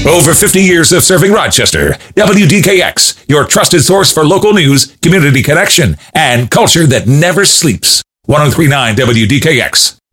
Over 50 years of serving Rochester. WDKX, your trusted source for local news, community connection, and culture that never sleeps. 103.9 WDKX.